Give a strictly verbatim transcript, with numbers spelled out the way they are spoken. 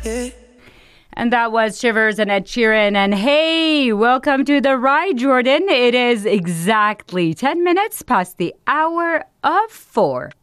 Yeah. And that was Shivers and Ed Sheeran. And hey, welcome to the ride, Jordan. It is exactly ten minutes past the hour of four.